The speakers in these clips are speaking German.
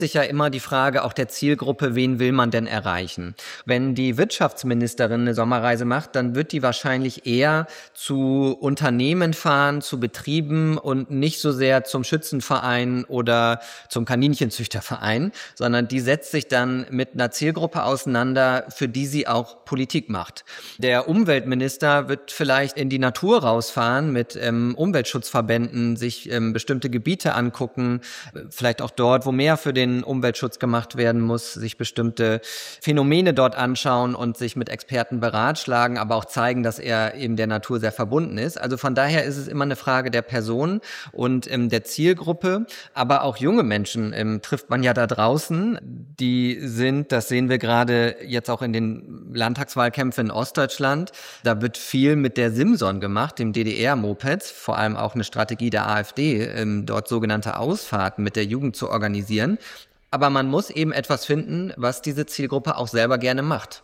Sicher immer die Frage auch der Zielgruppe, wen will man denn erreichen? Wenn die Wirtschaftsministerin eine Sommerreise macht, dann wird die wahrscheinlich eher zu Unternehmen fahren, zu Betrieben und nicht so sehr zum Schützenverein oder zum Kaninchenzüchterverein, sondern die setzt sich dann mit einer Zielgruppe auseinander, für die sie auch Politik macht. Der Umweltminister wird vielleicht in die Natur rausfahren, mit Umweltschutzverbänden sich bestimmte Gebiete angucken, vielleicht auch dort, wo mehr für den Umweltschutz gemacht werden muss, sich bestimmte Phänomene dort anschauen und sich mit Experten beratschlagen, aber auch zeigen, dass er eben der Natur sehr verbunden ist. Also von daher ist es immer eine Frage der Person und der Zielgruppe, aber auch junge Menschen trifft man ja da draußen. Die sind, das sehen wir gerade jetzt auch in den Landtagswahlkämpfen in Ostdeutschland, da wird viel mit der Simson gemacht, dem DDR-Moped, vor allem auch eine Strategie der AfD, dort sogenannte Ausfahrten mit der Jugend zu organisieren. Aber man muss eben etwas finden, was diese Zielgruppe auch selber gerne macht.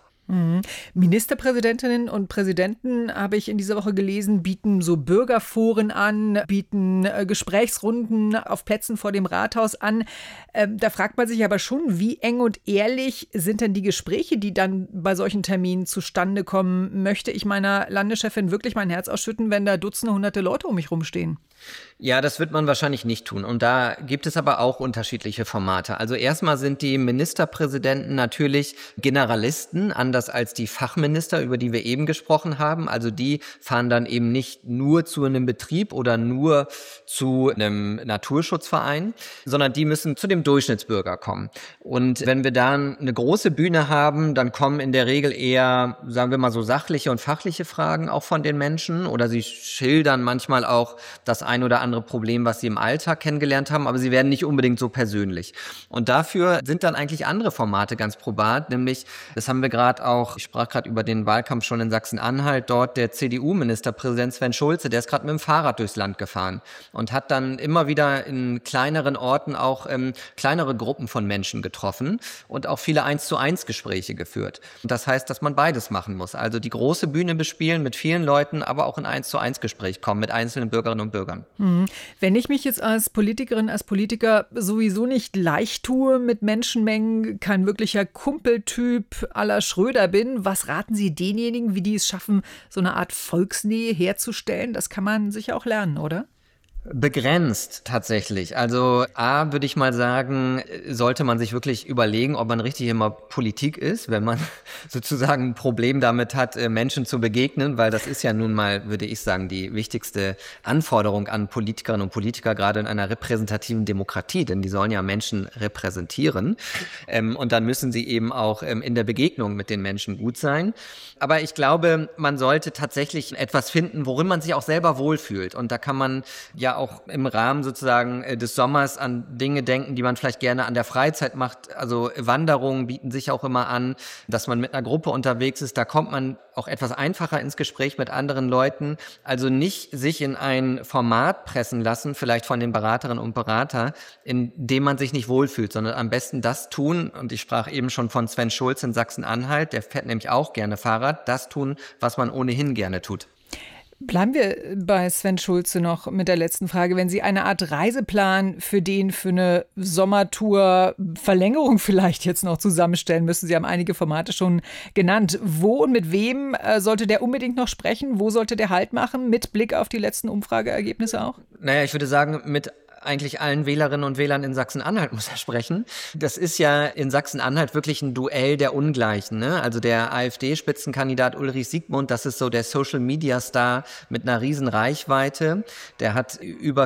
Ministerpräsidentinnen und Präsidenten, habe ich in dieser Woche gelesen, bieten so Bürgerforen an, bieten Gesprächsrunden auf Plätzen vor dem Rathaus an. Da fragt man sich aber schon, wie eng und ehrlich sind denn die Gespräche, die dann bei solchen Terminen zustande kommen? Möchte ich meiner Landeschefin wirklich mein Herz ausschütten, wenn da Dutzende, hunderte Leute um mich rumstehen? Ja, das wird man wahrscheinlich nicht tun. Und da gibt es aber auch unterschiedliche Formate. Also erstmal sind die Ministerpräsidenten natürlich Generalisten, anders als die Fachminister, über die wir eben gesprochen haben. Also die fahren dann eben nicht nur zu einem Betrieb oder nur zu einem Naturschutzverein, sondern die müssen zu dem Durchschnittsbürger kommen. Und wenn wir da eine große Bühne haben, dann kommen in der Regel eher, sagen wir mal so, sachliche und fachliche Fragen auch von den Menschen, oder sie schildern manchmal auch das ein oder andere Problem, was sie im Alltag kennengelernt haben, aber sie werden nicht unbedingt so persönlich. Und dafür sind dann eigentlich andere Formate ganz probat, nämlich, das haben wir gerade auch, ich sprach gerade über den Wahlkampf schon in Sachsen-Anhalt, dort der CDU-Ministerpräsident Sven Schulze, der ist gerade mit dem Fahrrad durchs Land gefahren und hat dann immer wieder in kleineren Orten auch kleinere Gruppen von Menschen getroffen und auch viele 1:1 Gespräche geführt. Und das heißt, dass man beides machen muss. Also die große Bühne bespielen mit vielen Leuten, aber auch in 1:1 Gespräch kommen mit einzelnen Bürgerinnen und Bürgern. Wenn ich mich jetzt als Politikerin, als Politiker sowieso nicht leicht tue mit Menschenmengen, kein wirklicher Kumpeltyp à la Schröder bin, was raten Sie denjenigen, wie die es schaffen, so eine Art Volksnähe herzustellen? Das kann man sicher auch lernen, oder? Begrenzt tatsächlich. Also würde ich mal sagen, sollte man sich wirklich überlegen, ob man richtig immer Politik ist, wenn man sozusagen ein Problem damit hat, Menschen zu begegnen, weil das ist ja nun mal, würde ich sagen, die wichtigste Anforderung an Politikerinnen und Politiker, gerade in einer repräsentativen Demokratie, denn die sollen ja Menschen repräsentieren. Und dann müssen sie eben auch in der Begegnung mit den Menschen gut sein. Aber ich glaube, man sollte tatsächlich etwas finden, worin man sich auch selber wohlfühlt. Und da kann man ja auch im Rahmen sozusagen des Sommers an Dinge denken, die man vielleicht gerne an der Freizeit macht. Also Wanderungen bieten sich auch immer an, dass man mit einer Gruppe unterwegs ist. Da kommt man auch etwas einfacher ins Gespräch mit anderen Leuten. Also nicht sich in ein Format pressen lassen, vielleicht von den Beraterinnen und Beratern, in dem man sich nicht wohlfühlt, sondern am besten das tun. Und ich sprach eben schon von Sven Schulz in Sachsen-Anhalt, der fährt nämlich auch gerne Fahrrad. Das tun, was man ohnehin gerne tut. Bleiben wir bei Sven Schulze noch mit der letzten Frage. Wenn Sie eine Art Reiseplan für eine Sommertour, Verlängerung vielleicht jetzt noch zusammenstellen müssen, Sie haben einige Formate schon genannt. Wo und mit wem sollte der unbedingt noch sprechen? Wo sollte der Halt machen? Mit Blick auf die letzten Umfrageergebnisse auch? Naja, ich würde sagen, mit eigentlich allen Wählerinnen und Wählern in Sachsen-Anhalt muss er sprechen. Das ist ja in Sachsen-Anhalt wirklich ein Duell der Ungleichen, ne? Also der AfD-Spitzenkandidat Ulrich Siegmund, das ist so der Social-Media-Star mit einer riesen Reichweite. Der hat über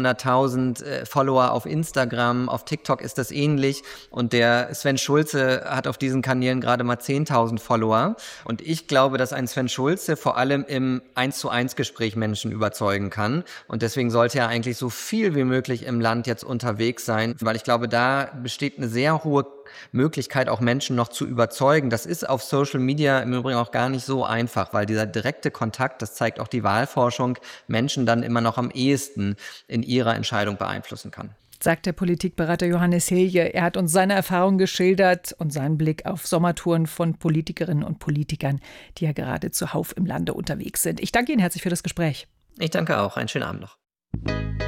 400.000 Follower auf Instagram, auf TikTok ist das ähnlich. Und der Sven Schulze hat auf diesen Kanälen gerade mal 10.000 Follower. Und ich glaube, dass ein Sven Schulze vor allem im 1:1 Gespräch Menschen überzeugen kann. Und deswegen sollte er eigentlich so viel wie möglich im Land jetzt unterwegs sein, weil ich glaube, da besteht eine sehr hohe Möglichkeit, auch Menschen noch zu überzeugen. Das ist auf Social Media im Übrigen auch gar nicht so einfach, weil dieser direkte Kontakt, das zeigt auch die Wahlforschung, Menschen dann immer noch am ehesten in ihrer Entscheidung beeinflussen kann. Sagt der Politikberater Johannes Hilje. Er hat uns seine Erfahrungen geschildert und seinen Blick auf Sommertouren von Politikerinnen und Politikern, die ja gerade zuhauf im Lande unterwegs sind. Ich danke Ihnen herzlich für das Gespräch. Ich danke auch. Einen schönen Abend noch.